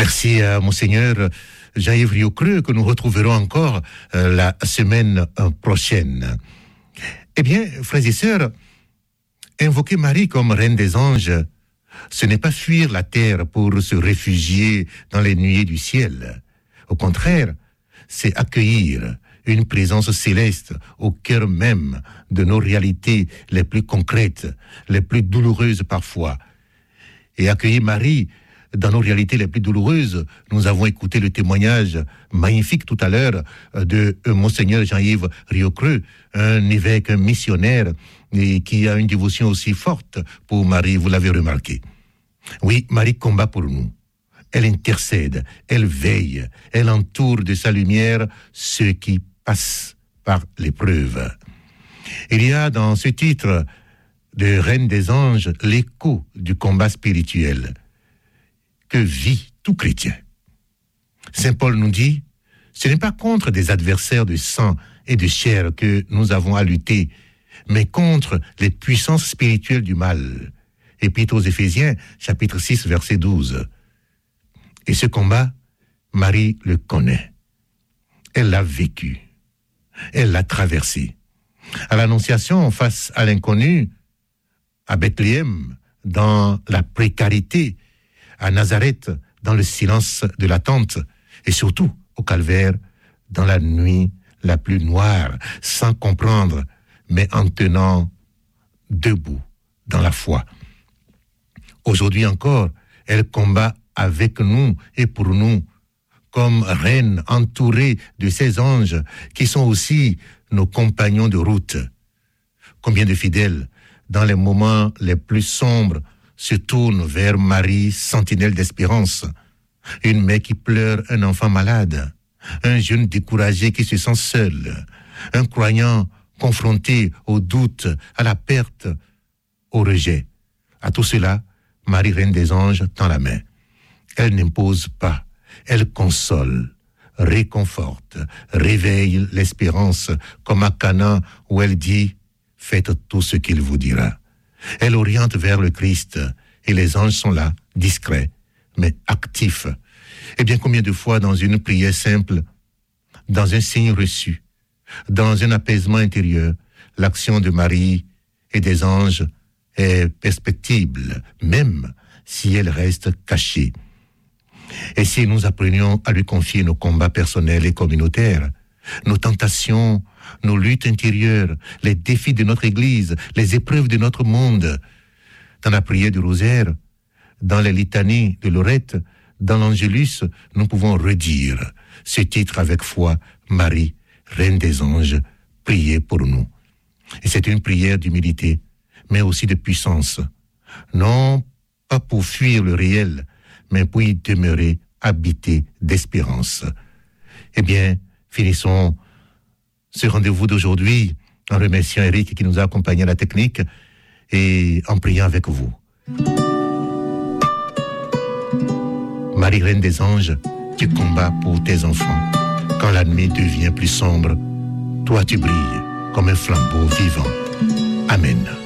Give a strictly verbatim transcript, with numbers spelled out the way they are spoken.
Merci à Monseigneur Jean-Yves Riocreux, que nous retrouverons encore euh, la semaine euh, prochaine. Eh bien, frères et sœurs, invoquer Marie comme reine des anges, ce n'est pas fuir la terre pour se réfugier dans les nuées du ciel. Au contraire, c'est accueillir une présence céleste au cœur même de nos réalités les plus concrètes, les plus douloureuses parfois. Et accueillir Marie dans nos réalités les plus douloureuses, nous avons écouté le témoignage magnifique tout à l'heure de Monseigneur Jean-Yves Riocreux, un évêque, un missionnaire, et qui a une dévotion aussi forte pour Marie, vous l'avez remarqué. Oui, Marie combat pour nous. Elle intercède, elle veille, elle entoure de sa lumière ceux qui passent par l'épreuve. Il y a dans ce titre de Reine des anges l'écho du combat spirituel que vit tout chrétien. Saint Paul nous dit, ce n'est pas contre des adversaires de sang et de chair que nous avons à lutter, mais contre les puissances spirituelles du mal. Épître aux Éphésiens, chapitre six, verset douze. Et ce combat, Marie le connaît. Elle l'a vécu. Elle l'a traversé. À l'Annonciation, face à l'inconnu, à Bethléem, dans la précarité, à Nazareth, dans le silence de l'attente, et surtout au Calvaire, dans la nuit la plus noire, sans comprendre, mais en tenant debout dans la foi. Aujourd'hui encore, elle combat avec nous et pour nous, comme reine entourée de ces anges qui sont aussi nos compagnons de route. Combien de fidèles, dans les moments les plus sombres, se tournent vers Marie, sentinelle d'espérance, une mère qui pleure un enfant malade, un jeune découragé qui se sent seul, un croyant confronté au doute, à la perte, au rejet. À tout cela, Marie, reine des anges, tend la main. Elle n'impose pas, elle console, réconforte, réveille l'espérance, comme à Cana où elle dit « Faites tout ce qu'il vous dira ». Elle oriente vers le Christ et les anges sont là, discrets, mais actifs. Et bien combien de fois dans une prière simple, dans un signe reçu, dans un apaisement intérieur, l'action de Marie et des anges est perspectible, même si elle reste cachée. Et si nous apprenions à lui confier nos combats personnels et communautaires, nos tentations, nos luttes intérieures, les défis de notre Église, les épreuves de notre monde, dans la prière du rosaire, dans les litanies de Lorette, dans l'Angélus, nous pouvons redire ce titre avec foi, Marie, Reine des anges, priez pour nous. Et c'est une prière d'humilité, mais aussi de puissance. Non pas pour fuir le réel, mais pour y demeurer habité d'espérance. Eh bien, finissons ce rendez-vous d'aujourd'hui en remerciant Eric qui nous a accompagnés à la technique et en priant avec vous. Marie, Reine des anges, tu combats pour tes enfants. Quand la nuit devient plus sombre, toi tu brilles comme un flambeau vivant. Amen.